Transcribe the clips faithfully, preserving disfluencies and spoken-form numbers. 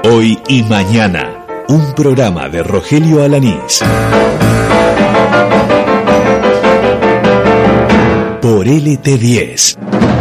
Hoy y mañana, un programa de Rogelio Alanís. Por L T diez.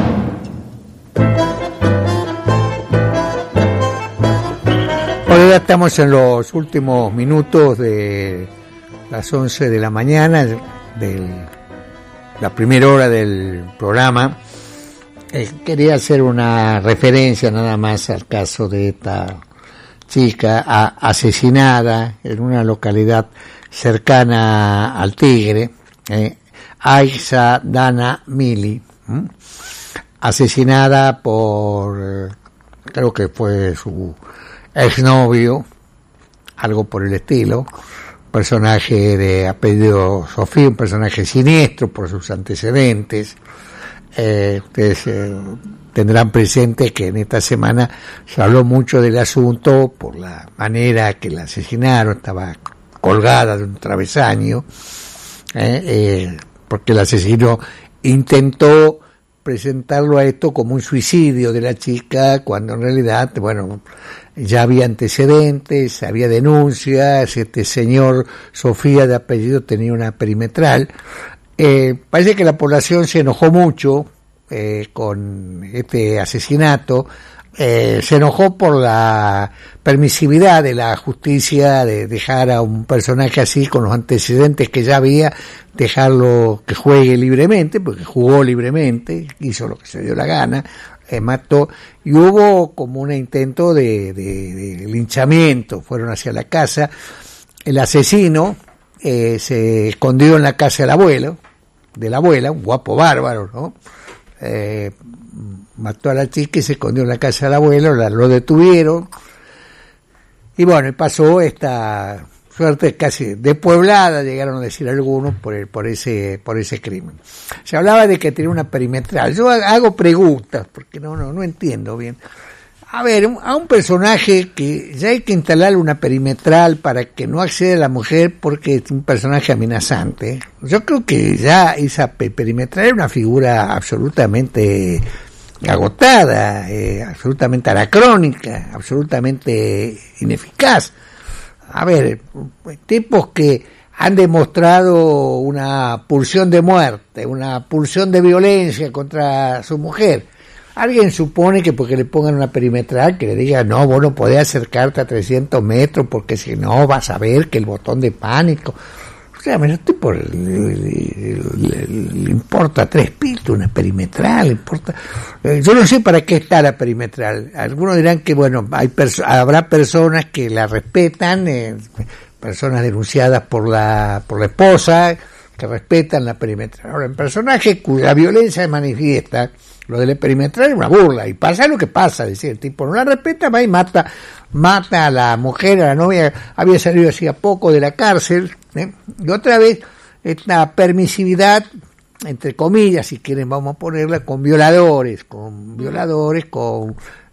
Bueno, ya estamos en los últimos minutos de las once de la mañana, de la primera hora del programa. Eh, quería hacer una referencia nada más al caso de esta chica a, asesinada en una localidad cercana al Tigre, eh, Aixa Dana Mili, ¿m? asesinada por, creo que fue su exnovio, algo por el estilo, personaje de apellido Sofía, un personaje siniestro por sus antecedentes. Eh, ustedes eh, tendrán presente que en esta semana se habló mucho del asunto por la manera que la asesinaron, estaba colgada de un travesaño, eh, eh, porque el asesino intentó presentarlo a esto como un suicidio de la chica, cuando en realidad, bueno, ya había antecedentes, había denuncias, este señor Sofía de apellido tenía una perimetral. Eh, parece que la población se enojó mucho eh, con este asesinato, eh, se enojó por la permisividad de la justicia de dejar a un personaje así con los antecedentes que ya había, dejarlo que juegue libremente, porque jugó libremente, hizo lo que se dio la gana, eh, mató, y hubo como un intento de, de, de linchamiento, fueron hacia la casa, el asesino eh, se escondió en la casa del abuelo, de la abuela, un guapo bárbaro, ¿no? Eh, mató a la chica y se escondió en la casa del abuelo, la, lo detuvieron, y bueno, pasó esta suerte casi despueblada, llegaron a decir algunos, por el, por ese, por ese crimen. Se hablaba de que tenía una perimetral. Yo hago preguntas, porque no, no, no entiendo bien. A ver, a un personaje que ya hay que instalarle una perimetral para que no acceda a la mujer porque es un personaje amenazante. Yo creo que ya esa perimetral es una figura absolutamente agotada, eh, absolutamente anacrónica, absolutamente ineficaz. A ver, tipos que han demostrado una pulsión de muerte, una pulsión de violencia contra su mujer. Alguien supone que porque le pongan una perimetral, que le diga, no, vos no podés acercarte a trescientos metros porque si no vas a ver que el botón de pánico. O sea, a los tipos le, le, le, le importa tres pitos una perimetral, importa. Eh, yo no sé para qué está la perimetral. Algunos dirán que, bueno, hay perso- habrá personas que la respetan, eh, personas denunciadas por la, por la esposa, que respetan la perimetral. Ahora, en personajes cuya violencia se manifiesta, lo de la perimetral es una burla, y pasa lo que pasa, es decir, el tipo no la respeta, va y mata, mata a la mujer, a la novia, había salido hacía poco de la cárcel, ¿eh? Y otra vez, esta permisividad, entre comillas, si quieren vamos a ponerla, con violadores, con violadores, con,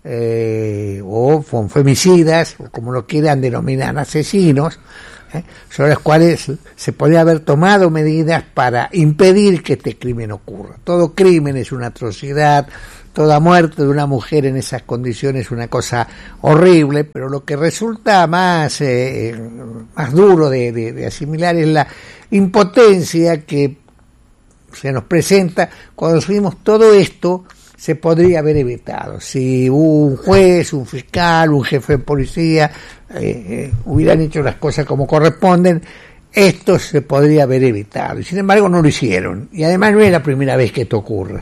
eh, o con femicidas, o como lo quieran denominar, asesinos, ¿eh? Sobre las cuales se podría haber tomado medidas para impedir que este crimen ocurra. Todo crimen es una atrocidad, toda muerte de una mujer en esas condiciones es una cosa horrible, pero lo que resulta más, eh, más duro de, de, de asimilar es la impotencia que se nos presenta cuando subimos todo esto. Se podría haber evitado si un juez, un fiscal, un jefe de policía eh, eh, hubieran hecho las cosas como corresponden, esto se podría haber evitado. Y sin embargo no lo hicieron. Y además no es la primera vez que esto ocurre.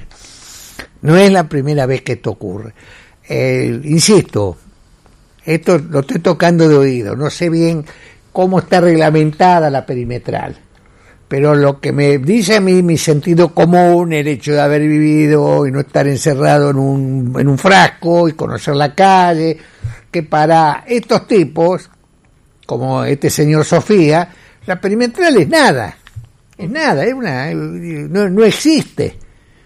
No es la primera vez que esto ocurre. Eh, insisto, esto lo estoy tocando de oído. No sé bien cómo está reglamentada la perimetral. Pero lo que me dice a mí mi sentido común, el hecho de haber vivido y no estar encerrado en un, en un frasco y conocer la calle, que para estos tipos, como este señor Sofía, la perimetral es nada, es nada, es una, no, no existe,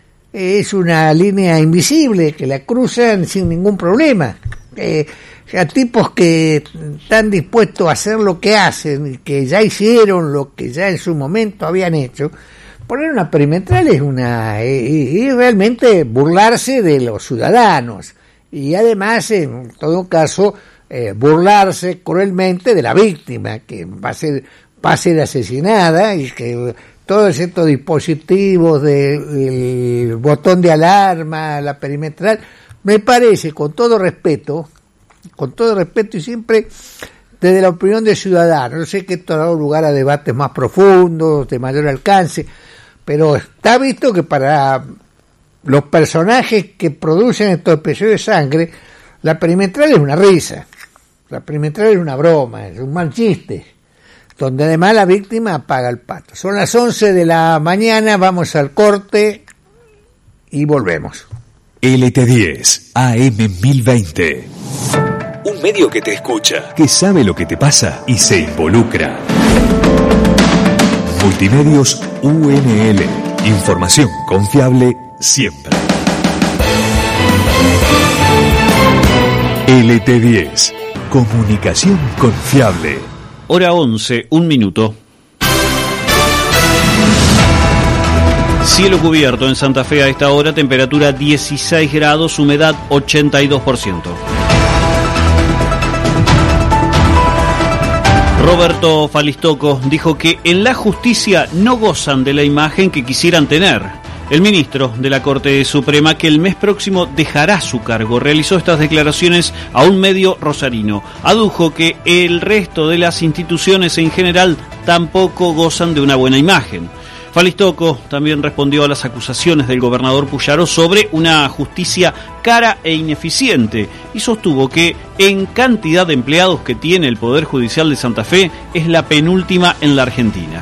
es una línea invisible que la cruzan sin ningún problema. Eh, a tipos que están dispuestos a hacer lo que hacen y que ya hicieron lo que ya en su momento habían hecho, poner una perimetral es una es, es realmente burlarse de los ciudadanos y además en todo caso eh, burlarse cruelmente de la víctima, que va a ser, va a ser asesinada, y que todos estos dispositivos del botón de alarma, la perimetral, me parece, con todo respeto, con todo respeto y siempre desde la opinión de ciudadanos, yo sé que esto ha dado lugar a debates más profundos, de mayor alcance, pero está visto que para los personajes que producen estos episodios de sangre, la perimetral es una risa, la perimetral es una broma, es un mal chiste, donde además la víctima paga el pato. Son las once de la mañana, vamos al corte y volvemos. L T diez, A M mil veinte. Un medio que te escucha, que sabe lo que te pasa y se involucra. Multimedios U N L. Información confiable siempre. L T diez. Comunicación confiable. Hora once, un minuto. Cielo cubierto en Santa Fe a esta hora, temperatura dieciséis grados, humedad ochenta y dos por ciento. Roberto Falistocco dijo que en la justicia no gozan de la imagen que quisieran tener. El ministro de la Corte Suprema, que el mes próximo dejará su cargo, realizó estas declaraciones a un medio rosarino. Adujo que el resto de las instituciones en general tampoco gozan de una buena imagen. Falistocco también respondió a las acusaciones del gobernador Puyaro sobre una justicia cara e ineficiente y sostuvo que en cantidad de empleados que tiene el Poder Judicial de Santa Fe es la penúltima en la Argentina.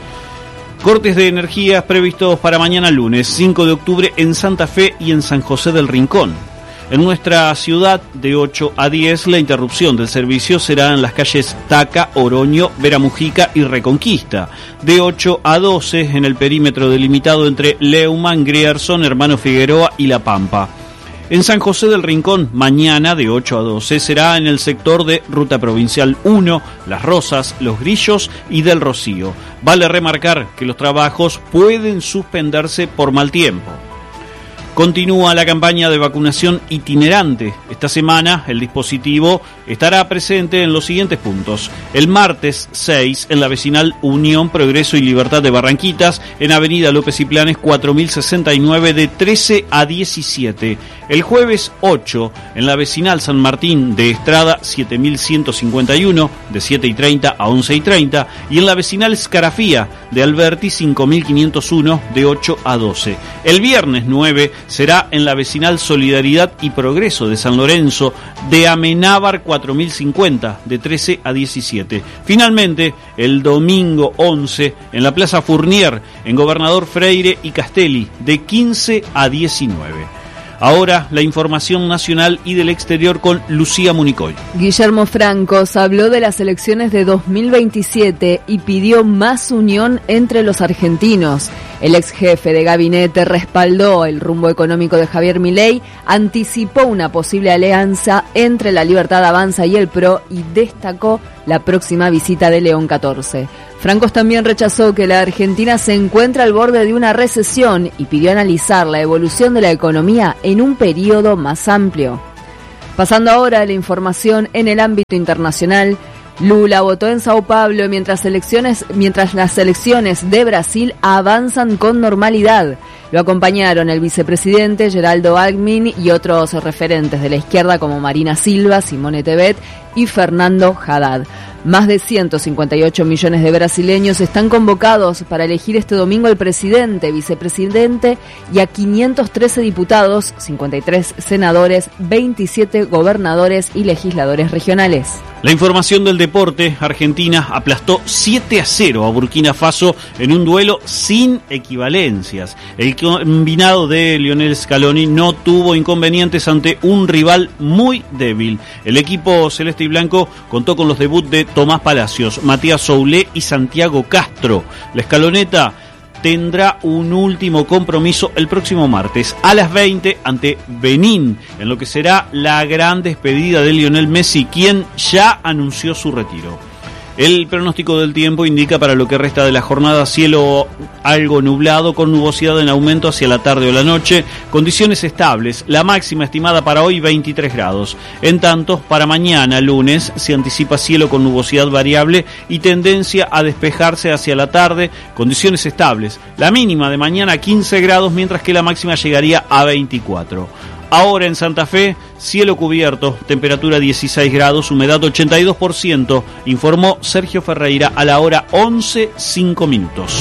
Cortes de energías previstos para mañana lunes cinco de octubre en Santa Fe y en San José del Rincón. En nuestra ciudad, de ocho a diez, la interrupción del servicio será en las calles Taca, Oroño, Vera Mujica y Reconquista. De ocho a doce, en el perímetro delimitado entre Leumann, Grierson, Hermano Figueroa y La Pampa. En San José del Rincón, mañana, de ocho a doce, será en el sector de Ruta Provincial uno, Las Rosas, Los Grillos y Del Rocío. Vale remarcar que los trabajos pueden suspenderse por mal tiempo. Continúa la campaña de vacunación itinerante. Esta semana el dispositivo estará presente en los siguientes puntos. El martes seis en la vecinal Unión, Progreso y Libertad de Barranquitas, en Avenida López y Planes cuatro mil sesenta y nueve de trece a diecisiete. El jueves ocho en la vecinal San Martín de Estrada siete mil ciento cincuenta y uno de siete y treinta a once y treinta y en la vecinal Escarafía de Alberti cinco mil quinientos uno de ocho a doce. El viernes nueve será en la vecinal Solidaridad y Progreso de San Lorenzo de Amenábar cuatro mil cincuenta de trece a diecisiete. Finalmente, el domingo once en la Plaza Fournier en Gobernador Freire y Castelli de quince a diecinueve. Ahora la información nacional y del exterior con Lucía Municoy. Guillermo Francos habló de las elecciones de dos mil veintisiete y pidió más unión entre los argentinos. El ex jefe de gabinete respaldó el rumbo económico de Javier Milei, anticipó una posible alianza entre La Libertad Avanza y el P R O y destacó la próxima visita de León catorce. Francos también rechazó que la Argentina se encuentra al borde de una recesión y pidió analizar la evolución de la economía en un periodo más amplio. Pasando ahora a la información en el ámbito internacional, Lula votó en Sao Paulo mientras, elecciones, mientras las elecciones de Brasil avanzan con normalidad. Lo acompañaron el vicepresidente Geraldo Alckmin y otros referentes de la izquierda como Marina Silva, Simone Tebet y Fernando Haddad. Más de ciento cincuenta y ocho millones de brasileños están convocados para elegir este domingo al presidente, vicepresidente y a quinientos trece diputados, cincuenta y tres senadores, veintisiete gobernadores y legisladores regionales. La información del deporte: Argentina aplastó siete a cero a Burkina Faso en un duelo sin equivalencias. El combinado de Lionel Scaloni no tuvo inconvenientes ante un rival muy débil. El equipo celeste y blanco contó con los debuts de Tomás Palacios, Matías Soulé y Santiago Castro. La escaloneta tendrá un último compromiso el próximo martes a las veinte ante Benín, en lo que será la gran despedida de Lionel Messi, quien ya anunció su retiro. El pronóstico del tiempo indica para lo que resta de la jornada cielo algo nublado con nubosidad en aumento hacia la tarde o la noche, condiciones estables, la máxima estimada para hoy veintitrés grados. En tanto, para mañana lunes se anticipa cielo con nubosidad variable y tendencia a despejarse hacia la tarde, condiciones estables. La mínima de mañana quince grados, mientras que la máxima llegaría a veinticuatro. Ahora en Santa Fe, cielo cubierto, temperatura dieciséis grados, humedad ochenta y dos por ciento, informó Sergio Ferreira a la hora once cinco minutos.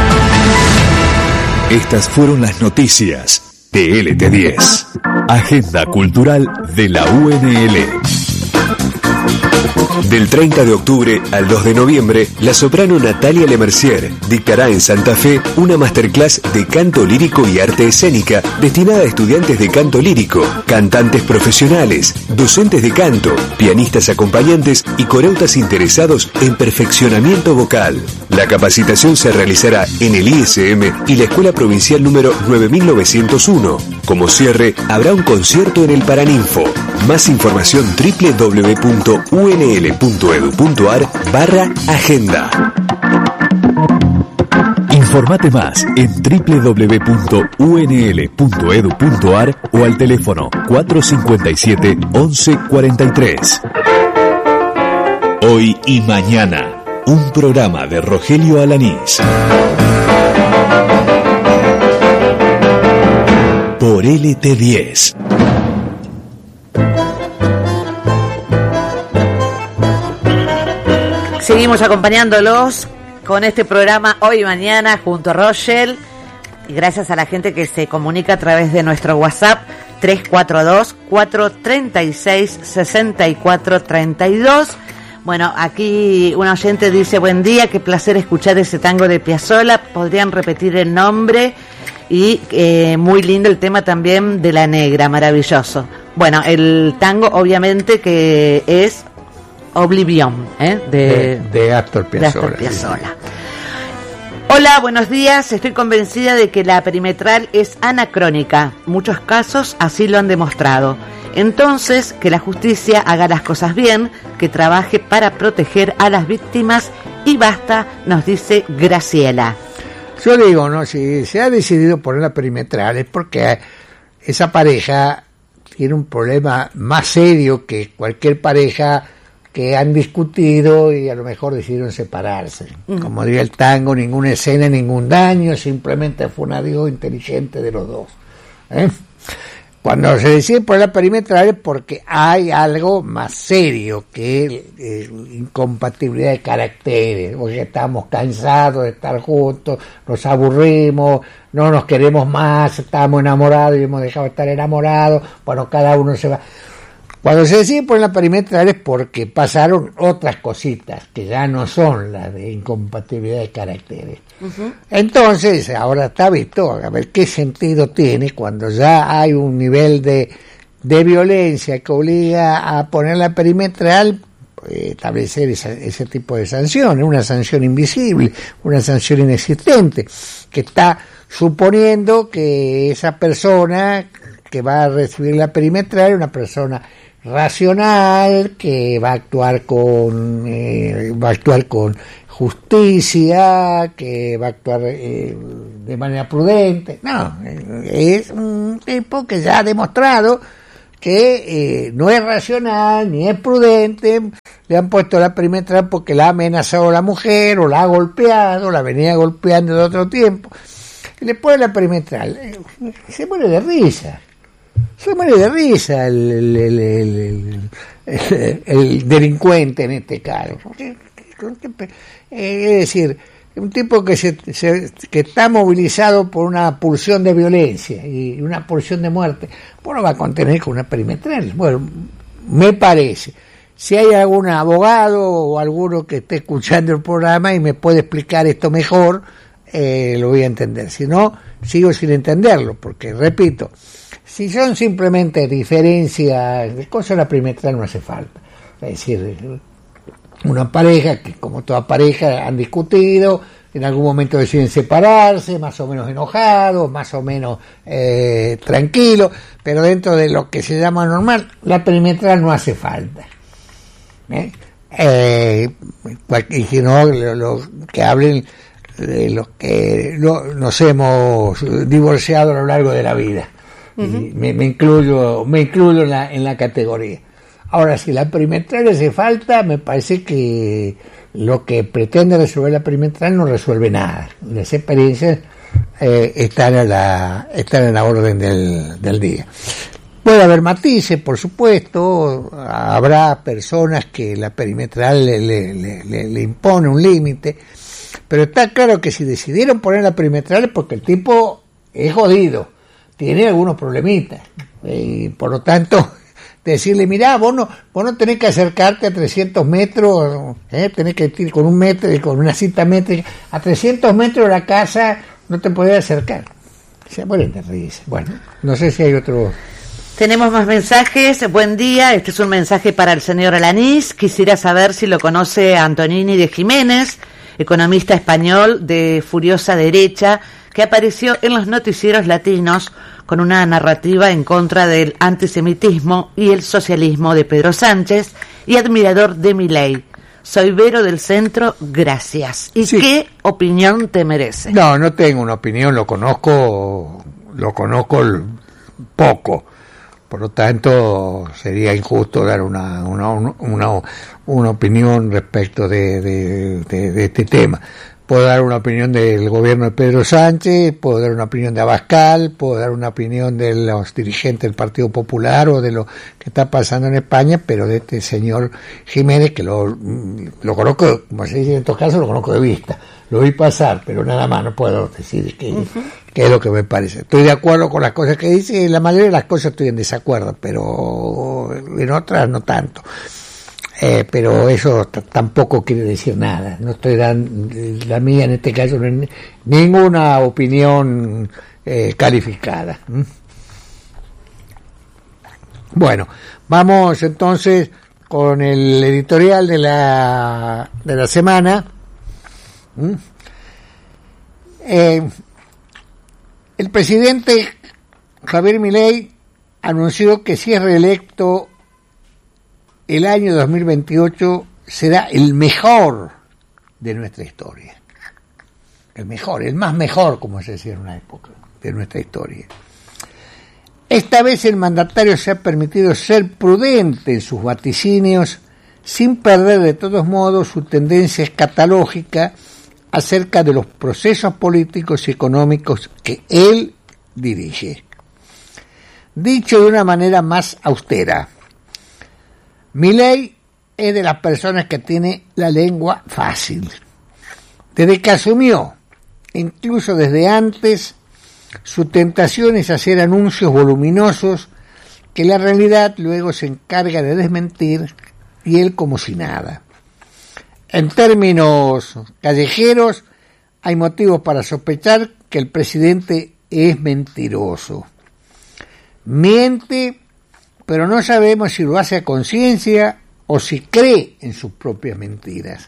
Estas fueron las noticias de L T diez. Agenda cultural de la U N L. Del treinta de octubre al dos de noviembre, la soprano Natalia Lemercier dictará en Santa Fe una masterclass de canto lírico y arte escénica destinada a estudiantes de canto lírico, cantantes profesionales, docentes de canto, pianistas acompañantes y coreutas interesados en perfeccionamiento vocal. La capacitación se realizará en el I S M y la Escuela Provincial número nueve mil novecientos uno. Como cierre, habrá un concierto en el Paraninfo. Más información doble u doble u doble u punto u n l punto edu punto a r barra agenda. Informate más en doble u doble u doble u punto u n l punto edu punto a r o al teléfono cuatro cinco siete once cuarenta y tres. Hoy y mañana, un programa de Rogelio Alanís. Por L T diez. Seguimos acompañándolos con este programa Hoy y Mañana junto a Rochelle, y gracias a la gente que se comunica a través de nuestro WhatsApp tres cuatro dos, cuatro tres seis, seis cuatro tres dos. Bueno, aquí un oyente dice: buen día, qué placer escuchar ese tango de Piazzolla, podrían repetir el nombre. Y eh, muy lindo el tema también de La Negra, maravilloso. Bueno, el tango obviamente que es Oblivion, ¿eh? de, de, de Astor Piazzolla. De Astor Piazzolla. Hola, buenos días. Estoy convencida de que la perimetral es anacrónica. Muchos casos así lo han demostrado. Entonces, que la justicia haga las cosas bien, que trabaje para proteger a las víctimas y basta, nos dice Graciela. Yo digo, no, si se ha decidido poner la perimetral es porque esa pareja tiene un problema más serio que cualquier pareja que han discutido y a lo mejor decidieron separarse. Uh-huh. Como diría el tango, ninguna escena, ningún daño, simplemente fue un adiós inteligente de los dos. ¿Eh? Cuando se decide poner la perimetral es porque hay algo más serio que eh, incompatibilidad de caracteres, porque estamos cansados de estar juntos, nos aburrimos, no nos queremos más, estamos enamorados y hemos dejado de estar enamorados, bueno, cada uno se va. Cuando se decide poner la perimetral es porque pasaron otras cositas que ya no son las de incompatibilidad de caracteres. Uh-huh. Entonces, ahora está visto, a ver qué sentido tiene cuando ya hay un nivel de, de violencia que obliga a poner la perimetral, eh, establecer esa, ese tipo de sanciones, una sanción invisible, una sanción inexistente, que está suponiendo que esa persona que va a recibir la perimetral es una persona racional, que va a actuar con eh, va a actuar con justicia, que va a actuar eh, de manera prudente. No, es un tipo que ya ha demostrado que eh, no es racional ni es prudente. Le han puesto la perimetral porque la ha amenazado a la mujer o la ha golpeado, la venía golpeando de otro tiempo. Y le pone la perimetral, eh, se muere de risa. Se muere de risa el, el, el, el, el, el delincuente en este caso. Es decir, un tipo que se, se que está movilizado por una pulsión de violencia y una pulsión de muerte, bueno, va a contener con una perimetral. Bueno, me parece. Si hay algún abogado o alguno que esté escuchando el programa y me puede explicar esto mejor, eh, lo voy a entender. Si no, sigo sin entenderlo, porque, repito, si son simplemente diferencias de cosas, la perimetral no hace falta. Es decir, una pareja que, como toda pareja, han discutido, en algún momento deciden separarse, más o menos enojados, más o menos eh, tranquilos, pero dentro de lo que se llama normal, la perimetral no hace falta. ¿Eh? eh, y si no, lo, lo, que hablen de los que lo, nos hemos divorciado a lo largo de la vida. Uh-huh. Y me, me incluyo, me incluyo en la, en la categoría. Ahora, si la perimetral hace falta, me parece que lo que pretende resolver la perimetral no resuelve nada. Las experiencias eh, están a la están en la orden del, del día. Puede haber matices, por supuesto, habrá personas que la perimetral le, le, le, le impone un límite, pero está claro que si decidieron poner la perimetral es porque el tipo es jodido, tiene algunos problemitas, y por lo tanto decirle, mirá, vos no, vos no tenés que acercarte a trescientos metros, ¿eh? Tenés que ir con un metro, con una cita métrica, a trescientos metros de la casa no te podés acercar. Se mueren de risa. Bueno, no sé si hay otro... Tenemos más mensajes. Buen día, este es un mensaje para el señor Alanís. Quisiera saber si lo conoce Antonini de Jiménez, economista español de furiosa derecha, que apareció en los noticieros latinos con una narrativa en contra del antisemitismo y el socialismo de Pedro Sánchez y admirador de Milei. Soy Vero del Centro, gracias. ¿Y sí. qué opinión te merece? No, no tengo una opinión, lo conozco, lo conozco poco. Por lo tanto, sería injusto dar una una, una, una opinión respecto de, de, de, de este tema. Puedo dar una opinión del gobierno de Pedro Sánchez, puedo dar una opinión de Abascal, puedo dar una opinión de los dirigentes del Partido Popular o de lo que está pasando en España, pero de este señor Jiménez, que lo, lo conozco, como se dice en estos casos, lo conozco de vista. Lo vi pasar, pero nada más, no puedo decir qué uh-huh. es lo que me parece. Estoy de acuerdo con las cosas que dice, y en la mayoría de las cosas estoy en desacuerdo, pero en otras no tanto. Eh, pero eso t- tampoco quiere decir nada. No estoy dando, la mía en este caso, no es ninguna opinión eh, calificada. ¿Mm? Bueno, vamos entonces con el editorial de la de la semana. ¿Mm? Eh, el presidente Javier Milei anunció que si es reelecto el año dos mil veintiocho será el mejor de nuestra historia. El mejor, el más mejor, como se decía en una época de nuestra historia. Esta vez el mandatario se ha permitido ser prudente en sus vaticinios, sin perder de todos modos su tendencia escatológica acerca de los procesos políticos y económicos que él dirige. Dicho de una manera más austera, Milei es de las personas que tiene la lengua fácil. Desde que asumió, incluso desde antes, su tentación es hacer anuncios voluminosos que la realidad luego se encarga de desmentir, y él como si nada. En términos callejeros, hay motivos para sospechar que el presidente es mentiroso. Miente, pero no sabemos si lo hace a conciencia o si cree en sus propias mentiras.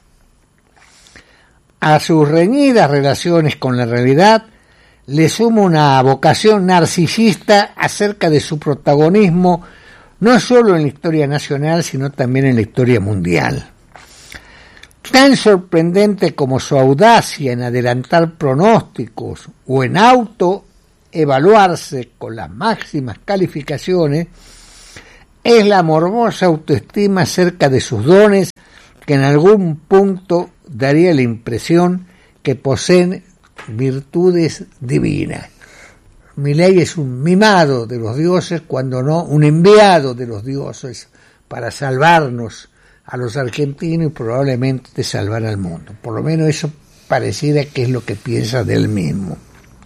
A sus reñidas relaciones con la realidad le suma una vocación narcisista acerca de su protagonismo, no solo en la historia nacional, sino también en la historia mundial. Tan sorprendente como su audacia en adelantar pronósticos o en autoevaluarse con las máximas calificaciones, es la morbosa autoestima acerca de sus dones que en algún punto daría la impresión que poseen virtudes divinas. Milei es un mimado de los dioses, cuando no un enviado de los dioses para salvarnos a los argentinos y probablemente salvar al mundo. Por lo menos eso pareciera que es lo que piensa de él mismo.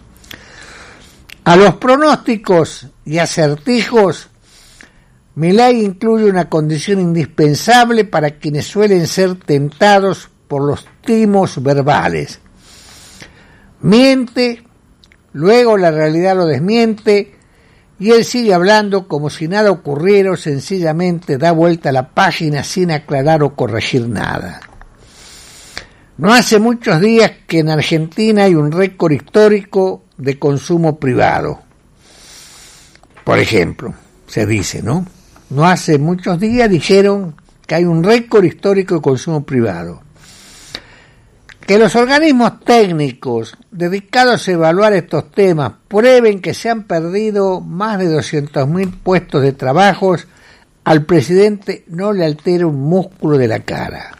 A los pronósticos y acertijos, Milei incluye una condición indispensable para quienes suelen ser tentados por los timos verbales. Miente, luego la realidad lo desmiente, y él sigue hablando como si nada ocurriera, o sencillamente da vuelta a la página sin aclarar o corregir nada. No hace muchos días que en Argentina hay un récord histórico de consumo privado. Por ejemplo, se dice, ¿no? No hace muchos días dijeron que hay un récord histórico de consumo privado, que los organismos técnicos dedicados a evaluar estos temas prueben que se han perdido más de doscientos mil puestos de trabajo, al presidente no le altera un músculo de la cara.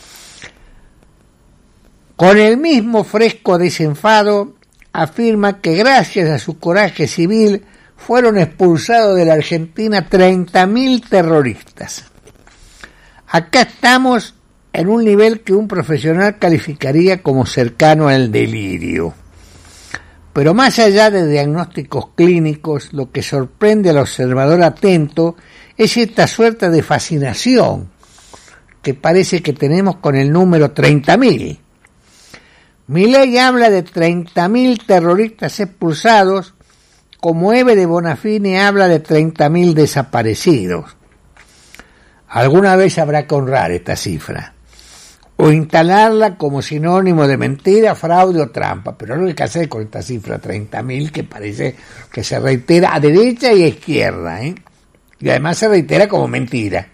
Con el mismo fresco desenfado, afirma que gracias a su coraje civil fueron expulsados de la Argentina treinta mil terroristas. Acá estamos en un nivel que un profesional calificaría como cercano al delirio. Pero más allá de diagnósticos clínicos, lo que sorprende al observador atento es esta suerte de fascinación que parece que tenemos con el número treinta mil. Milei habla de treinta mil terroristas expulsados, como Eve de Bonafini habla de treinta mil desaparecidos. Alguna vez habrá que honrar esta cifra, o instalarla como sinónimo de mentira, fraude o trampa, pero no hay que hacer con esta cifra treinta mil que parece que se reitera a derecha y a izquierda, ¿eh? Y además se reitera como mentira.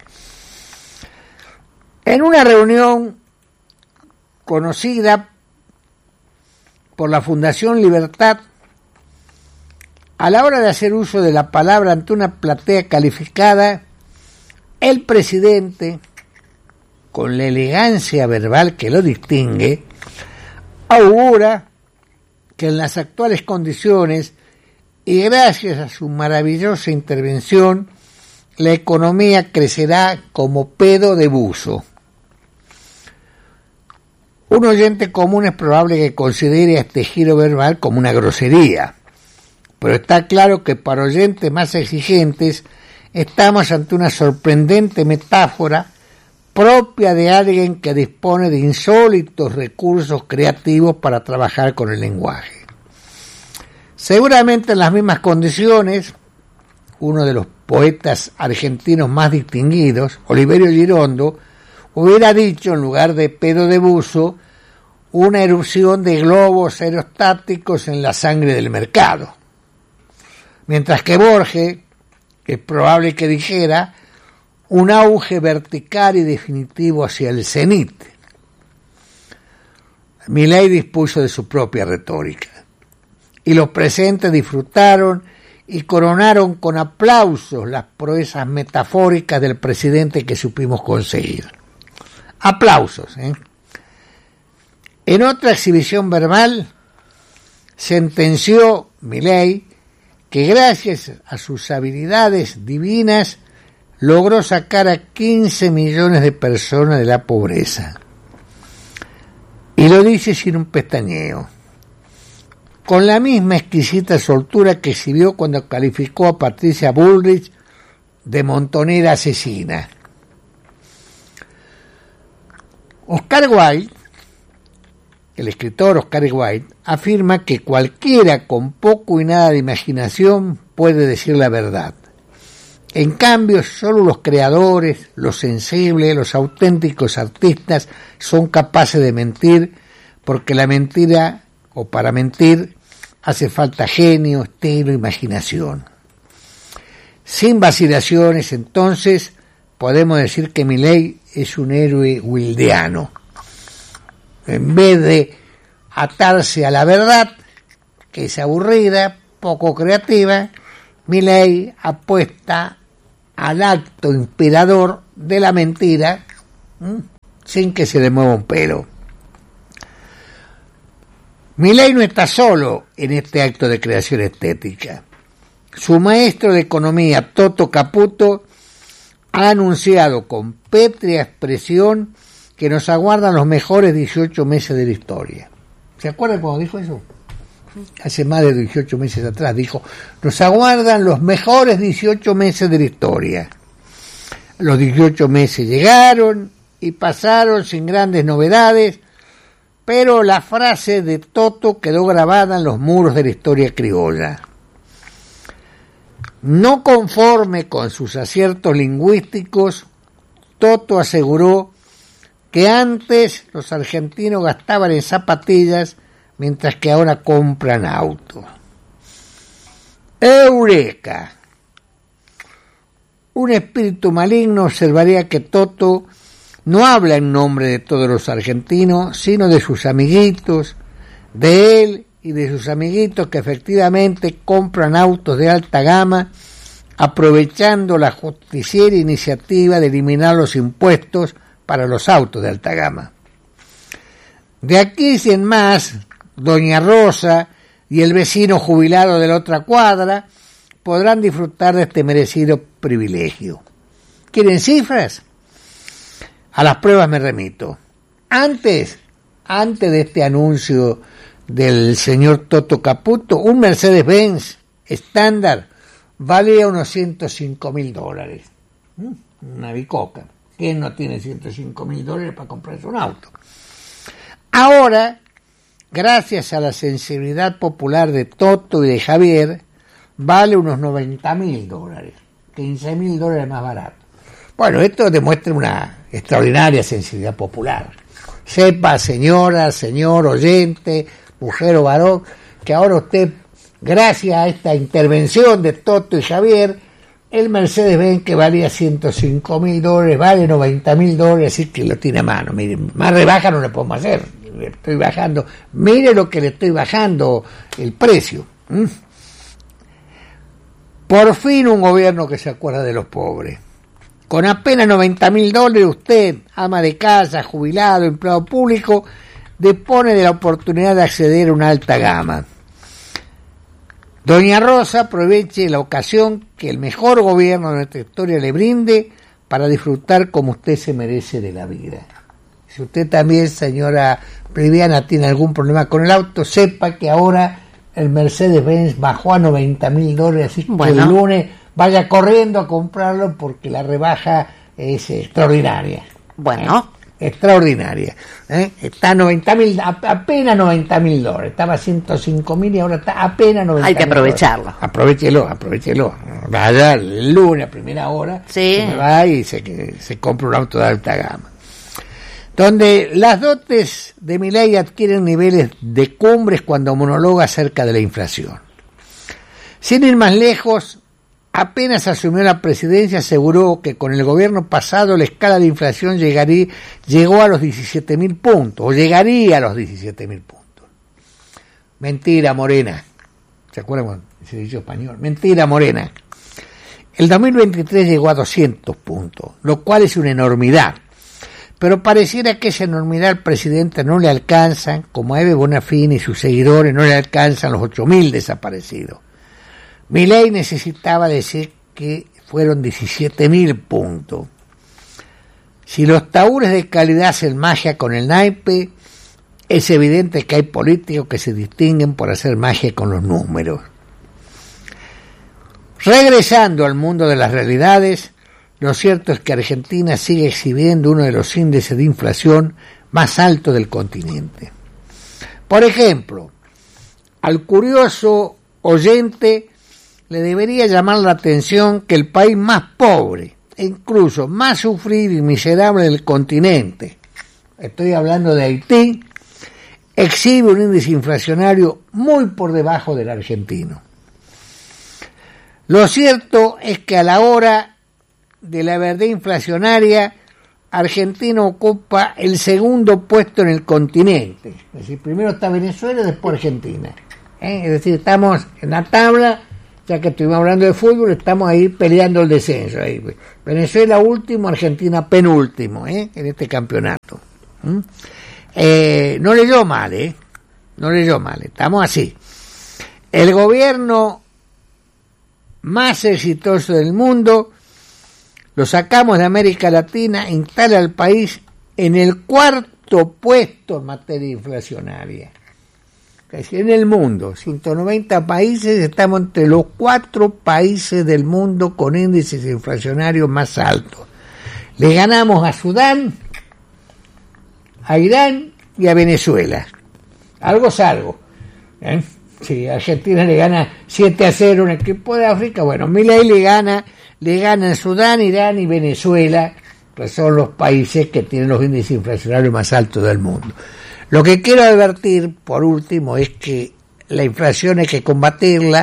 En una reunión conocida por la Fundación Libertad, a la hora de hacer uso de la palabra ante una platea calificada, el presidente, con la elegancia verbal que lo distingue, augura que en las actuales condiciones y gracias a su maravillosa intervención, la economía crecerá como pedo de buzo. Un oyente común es probable que considere este giro verbal como una grosería, pero está claro que para oyentes más exigentes estamos ante una sorprendente metáfora propia de alguien que dispone de insólitos recursos creativos para trabajar con el lenguaje. Seguramente en las mismas condiciones, uno de los poetas argentinos más distinguidos, Oliverio Girondo, hubiera dicho, en lugar de pedo de buzo, una erupción de globos aerostáticos en la sangre del mercado. Mientras que Borges, es probable que dijera, un auge vertical y definitivo hacia el cenit. Milei dispuso de su propia retórica, y los presentes disfrutaron y coronaron con aplausos las proezas metafóricas del presidente que supimos conseguir. Aplausos, ¿eh? En otra exhibición verbal, sentenció Milei que gracias a sus habilidades divinas logró sacar a quince millones de personas de la pobreza. Y lo dice sin un pestañeo, con la misma exquisita soltura que exhibió cuando calificó a Patricia Bullrich de montonera asesina. Oscar Wilde, el escritor Oscar Wilde, afirma que cualquiera con poco y nada de imaginación puede decir la verdad. En cambio, solo los creadores, los sensibles, los auténticos artistas son capaces de mentir, porque la mentira, o para mentir, hace falta genio, estilo, imaginación. Sin vacilaciones, entonces, podemos decir que Milei es un héroe wildeano. En vez de atarse a la verdad, que es aburrida, poco creativa, Milei apuesta al acto inspirador de la mentira, ¿m? sin que se le mueva un pelo. Milei no está solo en este acto de creación estética. Su maestro de economía, Toto Caputo, ha anunciado con pétrea expresión que nos aguardan los mejores dieciocho meses de la historia. ¿Se acuerdan cuando dijo eso? Hace más de dieciocho meses atrás dijo, nos aguardan los mejores dieciocho meses de la historia. Los dieciocho meses llegaron y pasaron sin grandes novedades, pero la frase de Toto quedó grabada en los muros de la historia criolla. No conforme con sus aciertos lingüísticos, Toto aseguró que antes los argentinos gastaban en zapatillas mientras que ahora compran autos. ¡Eureka! un espíritu maligno observaría que Toto no habla en nombre de todos los argentinos, sino de sus amiguitos, de él y de sus amiguitos que efectivamente compran autos de alta gama, aprovechando la justiciera iniciativa de eliminar los impuestos para los autos de alta gama. De aquí en más, doña Rosa y el vecino jubilado de la otra cuadra podrán disfrutar de este merecido privilegio. ¿Quieren cifras? A las pruebas me remito. Antes, antes de este anuncio del señor Toto Caputo, un Mercedes-Benz estándar valía unos ciento cinco mil dólares. Una bicoca. ¿Quién no tiene ciento cinco mil dólares para comprarse un auto? Ahora, gracias a la sensibilidad popular de Toto y de Javier, vale unos noventa mil dólares, quince mil dólares más barato. Bueno, esto demuestra una extraordinaria sensibilidad popular. Sepa, señora, señor, oyente, mujer o varón, que ahora usted, gracias a esta intervención de Toto y Javier, el Mercedes-Benz que valía ciento cinco mil dólares, vale noventa mil dólares, así que lo tiene a mano. Miren, más rebaja no le podemos hacer. Le estoy bajando, mire lo que le estoy bajando el precio. ¿Mm? Por fin un gobierno que se acuerda de los pobres. Con apenas noventa mil dólares usted, ama de casa, jubilado, empleado público, dispone de la oportunidad de acceder a una alta gama. Doña Rosa aproveche la ocasión que el mejor gobierno de nuestra historia le brinde para disfrutar como usted se merece de la vida. Si usted también, señora Priviana, tiene algún problema con el auto, sepa que ahora el Mercedes-Benz bajó a noventa mil dólares, así bueno. Que el lunes vaya corriendo a comprarlo porque la rebaja es extraordinaria. Bueno. ¿Eh? Extraordinaria. ¿Eh? Está a noventa mil, apenas noventa mil dólares. Estaba a ciento cinco mil y ahora está apenas noventa mil. Hay que aprovecharlo. Dólares. Aprovechelo, aprovechelo. Vaya el lunes a primera hora. Sí. Se va y se, se compra un auto de alta gama. Donde las dotes de Milei adquieren niveles de cumbres cuando monologa acerca de la inflación. Sin ir más lejos, apenas asumió la presidencia, aseguró que con el gobierno pasado la escala de inflación llegaría, llegó a los diecisiete mil puntos, o llegaría a los diecisiete mil puntos. Mentira, Morena. ¿Se acuerdan cuando se dice español? Mentira, Morena. El dos mil veintitrés llegó a doscientos puntos, lo cual es una enormidad. Pero pareciera que esa enormidad al presidente no le alcanzan, como a Eve Bonafini y sus seguidores no le alcanzan los ocho mil desaparecidos. Milei necesitaba decir que fueron diecisiete mil puntos. Si los tahúres de calidad hacen magia con el naipe, es evidente que hay políticos que se distinguen por hacer magia con los números. Regresando al mundo de las realidades, lo cierto es que Argentina sigue exhibiendo uno de los índices de inflación más altos del continente. Por ejemplo, al curioso oyente le debería llamar la atención que el país más pobre, e incluso más sufrido y miserable del continente, estoy hablando de Haití, exhibe un índice inflacionario muy por debajo del argentino. Lo cierto es que a la hora de la verdad inflacionaria, Argentina ocupa el segundo puesto en el continente. Es decir, primero está Venezuela y después Argentina. ¿Eh? Es decir, estamos en la tabla, ya que estuvimos hablando de fútbol, estamos ahí peleando el descenso. Ahí. Venezuela último, Argentina penúltimo, ¿eh? En este campeonato. ¿Mm? Eh, no leyó mal, ¿eh? No leyó mal, estamos así. El gobierno más exitoso del mundo lo sacamos de América Latina, instala al país en el cuarto puesto en materia inflacionaria. Es decir, en el mundo, ciento noventa países, estamos entre los cuatro países del mundo con índices inflacionarios más altos. Le ganamos a Sudán, a Irán y a Venezuela. Algo es algo. ¿Eh? Si Argentina le gana siete a cero en el equipo de África, bueno, Milei le gana, le ganan Sudán, Irán y Venezuela, que son los países que tienen los índices inflacionarios más altos del mundo. Lo que quiero advertir, por último, es que la inflación hay que combatirla,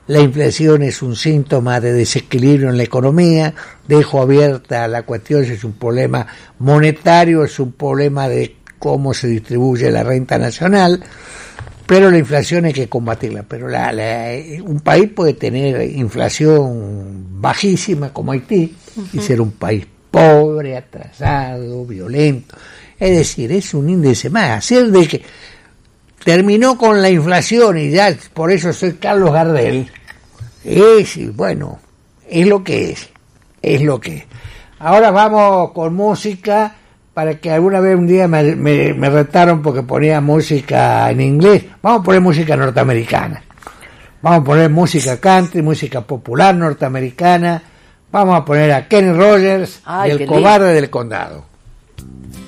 la inflación es un síntoma de desequilibrio en la economía, dejo abierta la cuestión si es un problema monetario, es un problema de cómo se distribuye la renta nacional, pero la inflación hay que combatirla. Pero la, la, un país puede tener inflación bajísima como Haití uh-huh. y ser un país pobre, atrasado, violento. Es decir, es un índice más. Hacer de que terminó con la inflación y ya por eso soy Carlos Gardel, es, bueno, es lo que es, es lo que es. Ahora vamos con música, para que alguna vez un día me, me, me retaron porque ponía música en inglés. Vamos a poner música norteamericana, vamos a poner música country, música popular norteamericana, vamos a poner a Kenny Rogers, Ay, El cobarde lindo. Del condado.